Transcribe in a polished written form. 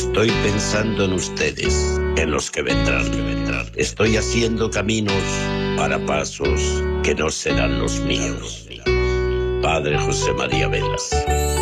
Estoy pensando en ustedes, en los que vendrán. Estoy haciendo caminos para pasos que no serán los míos. Padre José María Velas.